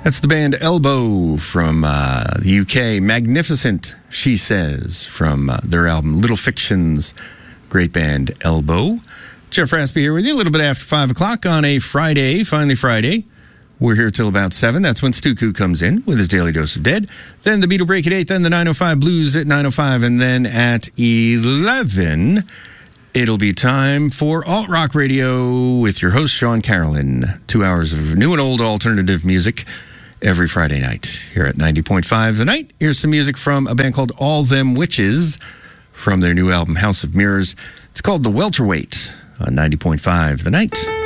That's the band Elbow from the UK. Magnificent, She Says, from their album Little Fictions. Great band, Elbow. Jeff Raspy here with you a little bit after 5 o'clock on a Friday, finally Friday. We're here till about 7. That's when Stuku comes in with his Daily Dose of Dead. Then the Beatle Break at 8, then the 905 Blues at 905, and then at 11, it'll be time for Alt Rock Radio with your host, Sean Carolyn. 2 hours of new and old alternative music every Friday night here at 90.5 The Night. Here's some music from a band called All Them Witches from their new album, House of Mirrors. It's called The Welterweight on 90.5 The Night.